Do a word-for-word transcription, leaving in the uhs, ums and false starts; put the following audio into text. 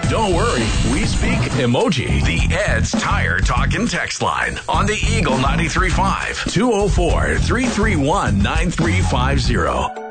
Don't worry, we speak emoji. The Ed's Tire Talk and Text line on the Eagle ninety-three point five, two oh four, three three one, nine three five zero.